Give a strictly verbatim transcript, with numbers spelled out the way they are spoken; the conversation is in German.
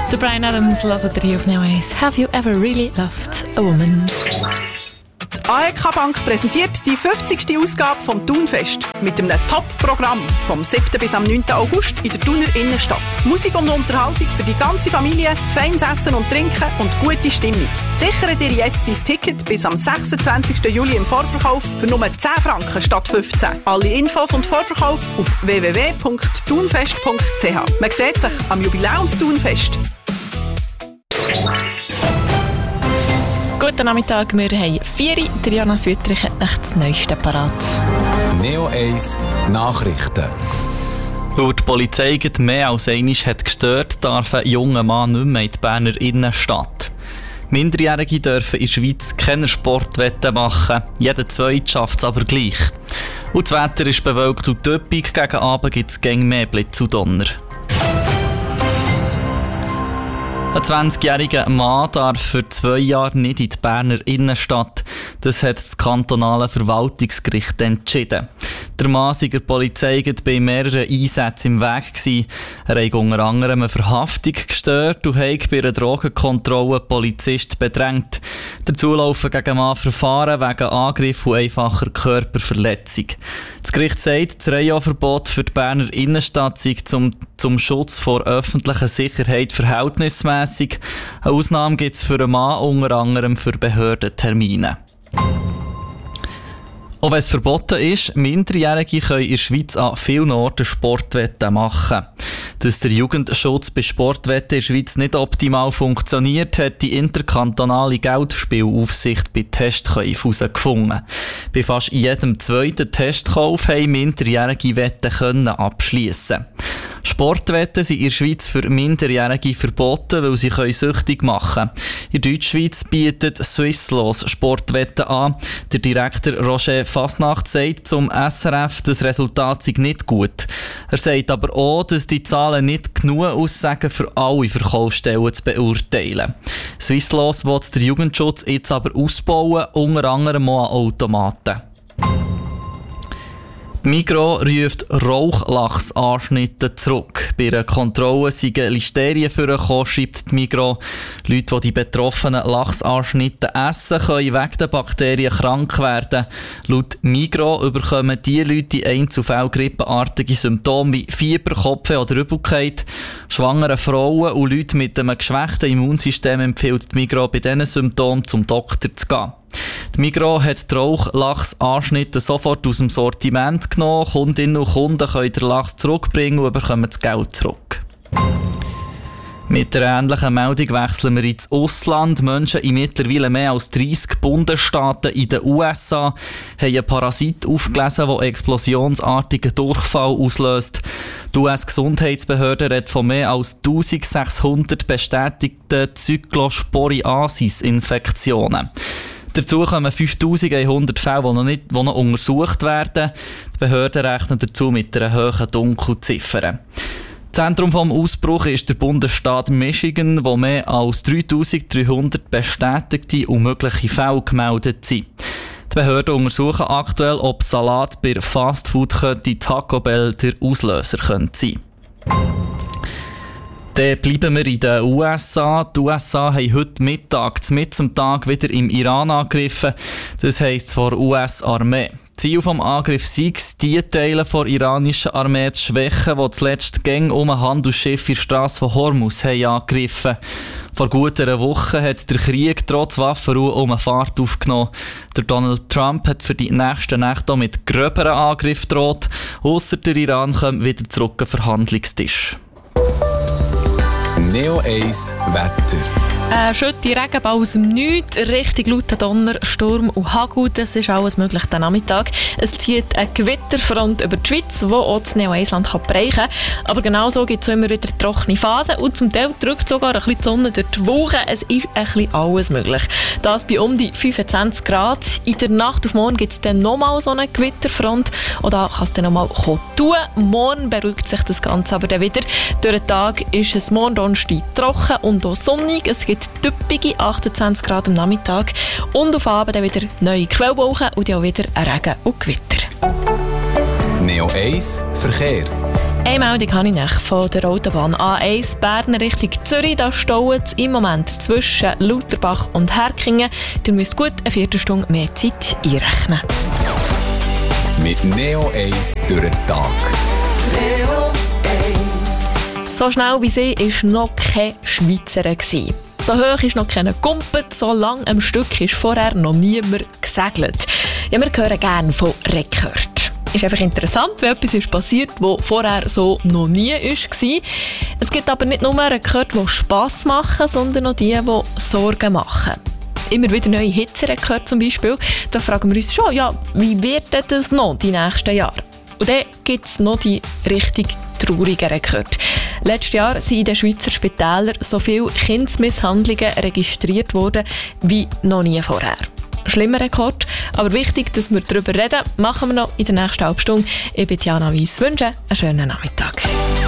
Der Bryan Adams hört hier auf Neo eins. Have you ever really loved a woman? Die A E K Bank präsentiert die fünfzigste Ausgabe vom Thunfest mit einem Top-Programm vom siebten bis am neunten August in der Thuner Innenstadt. Musik und Unterhaltung für die ganze Familie, feines Essen und Trinken und gute Stimmung. Sichere dir jetzt dein Ticket bis am sechsundzwanzigsten Juli im Vorverkauf für nur zehn Franken statt fünfzehn. Alle Infos und Vorverkauf auf w w w punkt thunfest punkt c h. Man sieht sich am Jubiläums-Thunfest. Guten Nachmittag, wir haben vier. Der Jonas Wüttrich hat noch das Neueste parat. Neo eins Nachrichten. Laut Polizei geht mehr als einmal hat gestört, darf ein junger Mann nicht mehr in die Berner Innenstadt. Minderjährige dürfen in der Schweiz keine Sportwetten machen, jeder Zweite schafft es aber gleich. Und das Wetter ist bewölkt und töppig, gegen Abend gibt es gäng mehr Blitz und Donner. Ein zwanzigjähriger Mann darf für zwei Jahre nicht in die Berner Innenstadt. Das hat das kantonale Verwaltungsgericht entschieden. Der Mann sei der Polizei bei mehreren Einsätzen im Weg gewesen. Er hat unter anderem eine Verhaftung gestört und hat bei einer Drogenkontrolle Polizist bedrängt. Dazu laufen gegen den Mann Verfahren wegen Angriff und einfacher Körperverletzung. Das Gericht sagt, das Reihenverbot für die Berner Innenstadt sei zum, zum Schutz vor öffentlicher Sicherheit verhältnismässig. Eine Ausnahme gibt es für einen Mann unter anderem für Behördentermine. Auch wenn es verboten ist, Minderjährige können in der Schweiz an vielen Orten Sportwetten machen. Dass der Jugendschutz bei Sportwetten in der Schweiz nicht optimal funktioniert, hat die interkantonale Geldspielaufsicht bei Testkäufen herausgefunden. Bei fast jedem zweiten Testkauf haben Minderjährige Wetten können abschliessen. Sportwetten sind in der Schweiz für Minderjährige verboten, weil sie süchtig machen können. In der Deutschschweiz bietet Swisslos Sportwetten an. Der Direktor Roger Fasnacht sagt zum S R F, das Resultat sei nicht gut. Er sagt aber auch, dass die Zahlen nicht genug aussagen, für alle Verkaufsstellen zu beurteilen. Swisslos will den Jugendschutz jetzt aber ausbauen, unter anderem auch an Automaten. Migros ruft Rauchlachsanschnitte zurück. Bei einer Kontrolle sind Listerien vorgekommen, schreibt die Migros. Leute, die die betroffenen Lachsanschnitte essen, können wegen der Bakterien krank werden. Laut Migros bekommen diese Leute in Einzelfällen grippeartige Symptome wie Fieber, Kopfweh oder Übelkeit. Schwangere Frauen und Leute mit einem geschwächten Immunsystem empfiehlt die Migros bei diesen Symptomen zum Doktor zu gehen. Die Migros hat die Rauchlachsanschnitte sofort aus dem Sortiment genommen. Kundinnen und Kunden können den Lachs zurückbringen und bekommen das Geld zurück. Mit einer ähnlichen Meldung wechseln wir ins Ausland. Menschen in mittlerweile mehr als dreissig Bundesstaaten in den U S A haben einen Parasit aufgelesen, der explosionsartigen Durchfall auslöst. Die U S-Gesundheitsbehörde redet von mehr als eintausendsechshundert bestätigten Cyclosporiasis-Infektionen. Dazu kommen fünftausendeinhundert Fälle, die noch, nicht, die noch untersucht werden. Die Behörden rechnen dazu mit einer hohen Dunkelziffer. Zentrum des Ausbruchs ist der Bundesstaat Michigan, wo mehr als dreitausenddreihundert bestätigte und mögliche Fälle gemeldet sind. Die Behörden untersuchen aktuell, ob Salat bei Fastfood-Kette Taco Bell der Auslöser sein könnte. Dann bleiben wir in den U S A. Die U S A haben heute Mittag, mitten zum Tag, wieder im Iran angegriffen. Das heisst vor U S-Armee. Ziel des Angriffs sei es, die Teile der iranischen Armee zu schwächen, die zuletzt Gänge um ein Handelsschiff in der Straße von Hormuz haben angegriffen. Vor gut einer Woche hat der Krieg trotz Waffenruhe um eine Fahrt aufgenommen. Der Donald Trump hat für die nächsten Nächte mit gröberen Angriff gedroht. Ausser der Iran kommt wieder zurück auf den Verhandlungstisch. Neo eins Wetter. Ein schöner Regenbau aus dem Nichts, richtig lauter Donner, Sturm und Hagel, das ist alles möglich am Nachmittag. Es zieht eine Gewitterfront über die Schweiz, die auch das Neo eins Land bereichen kann. Aber genauso gibt es immer wieder trockene Phasen und zum Teil drückt sogar ein bisschen die Sonne durch die Wolken. Es ist ein bisschen alles möglich. Das bei um die fünfundzwanzig Grad. In der Nacht auf morgen gibt es dann nochmal so eine Gewitterfront und da kann es dann nochmal tun. Morgen beruhigt sich das Ganze aber dann wieder. Durch den Tag ist es morgen Donnerstag trocken und auch sonnig. Es gibt typische achtundzwanzig Grad am Nachmittag und auf Abend dann wieder neue Quellwolken und auch wieder Regen und Gewitter. Neo eins Verkehr. Eine Meldung habe ich noch von der Autobahn A eins Berner Richtung Zürich. Da staut es im Moment zwischen Lauterbach und Herkingen. Ihr müsst gut eine Viertelstunde mehr Zeit einrechnen. Mit Neo eins durch den Tag. Neo eins. So schnell wie sie war noch keine Schweizerin. So hoch ist noch keiner gumpet, so lang am Stück ist vorher noch niemand gesegelt. Ja, wir hören gerne von Rekord. Ist einfach interessant, wenn etwas ist passiert, was vorher so noch nie war. Es gibt aber nicht nur Rekorde, die Spass machen, sondern auch die, die Sorgen machen. Immer wieder neue Hitzerekorde zum Beispiel. Da fragen wir uns schon, ja, wie wird das noch die nächsten Jahre? Und dann gibt es noch die richtig traurigen Rekorde. Letztes Jahr sind in den Schweizer Spitälern so viele Kindsmisshandlungen registriert worden wie noch nie vorher. Schlimmer Rekord, aber wichtig, dass wir darüber reden, machen wir noch in der nächsten halben Stunde. Ich bin Jana Weiss, wünsche einen schönen Nachmittag.